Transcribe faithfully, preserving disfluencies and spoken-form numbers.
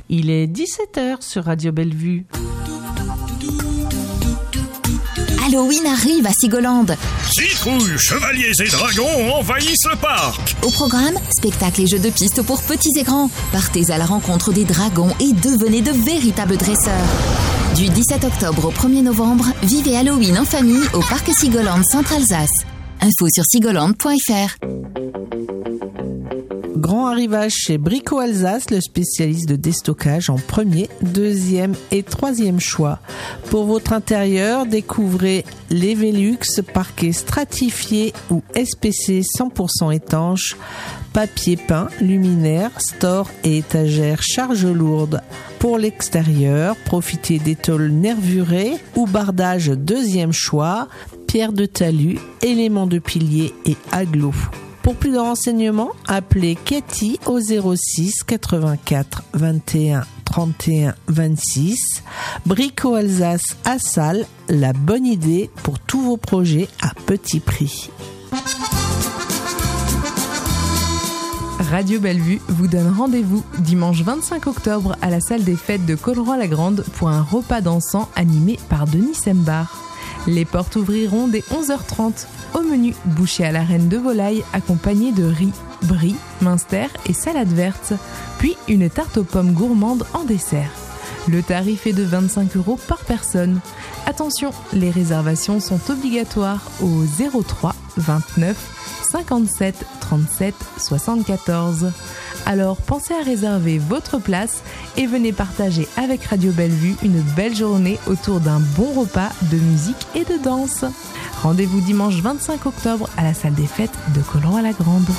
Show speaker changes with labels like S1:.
S1: Il est dix-sept heures sur Radio Bellevue.
S2: Halloween arrive à Sigolande.
S3: Citrouilles, chevaliers et dragons envahissent le parc.
S2: Au programme, spectacles et jeux de piste pour petits et grands. Partez à la rencontre des dragons et devenez de véritables dresseurs. Du dix-sept octobre au premier novembre, vivez Halloween en famille au parc Sigolande Centre-Alsace. Info sur sigolande point f r.
S1: Grand arrivage chez Brico Alsace, le spécialiste de déstockage en premier, deuxième et troisième choix. Pour votre intérieur, découvrez les Velux, parquet stratifié ou S P C cent pour cent étanche, papier peint, luminaire, store et étagères charge lourde. Pour l'extérieur, profitez des tôles nervurées ou bardage deuxième choix, pierre de talus, éléments de pilier et aglo. Pour plus de renseignements, appelez Cathy au zéro six quatre-vingt-quatre vingt et un trente et un vingt-six. Brico Alsace à Salles, la bonne idée pour tous vos projets à petit prix.
S4: Radio Bellevue vous donne rendez-vous dimanche vingt-cinq octobre à la salle des fêtes de Colleroy-la-Grande pour un repas dansant animé par Denis Sembar. Les portes ouvriront dès onze heures trente. Au menu, bouchée à la reine de volaille accompagnée de riz, brie, minster et salade verte, puis une tarte aux pommes gourmande en dessert. Le tarif est de vingt-cinq euros par personne. Attention, les réservations sont obligatoires au zéro trois vingt-neuf cinquante-sept trente-sept soixante-quatorze. Alors pensez à réserver votre place et venez partager avec Radio Bellevue une belle journée autour d'un bon repas de musique et de danse. Rendez-vous dimanche vingt-cinq octobre à la salle des fêtes de Colleroy-la-Grande.